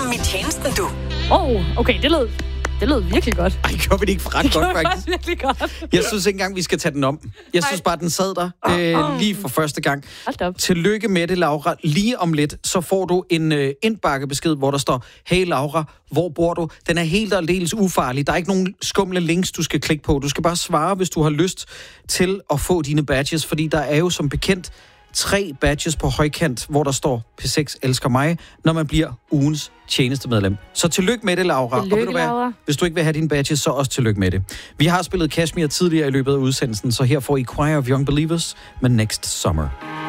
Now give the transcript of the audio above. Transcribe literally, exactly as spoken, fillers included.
som i tjenesten, du. Åh, oh, okay, det lød, det lød virkelig godt. Ej, gjorde vi det ikke ret Det godt, gjorde faktisk? virkelig godt. Jeg synes ikke engang, vi skal tage den om. Jeg synes bare, den sad der øh, lige for første gang. Hold op. Tillykke med det, Laura. Lige om lidt, så får du en øh, indbakkebesked, hvor der står, hey Laura, hvor bor du? Den er helt og aldeles ufarlig. Der er ikke nogen skumle links, du skal klikke på. Du skal bare svare, hvis du har lyst til at få dine badges, fordi der er jo som bekendt tre badges på højkant, hvor der står, P seks elsker mig, når man bliver ugens tjenestemedlem. Så tillykke med det, Laura. Tillykke, og ved du hvad? Laura. Hvis du ikke vil have dine badges, så også tillykke med det. Vi har spillet Kashmir tidligere i løbet af udsendelsen, så her får I Choir of Young Believers med Next Summer.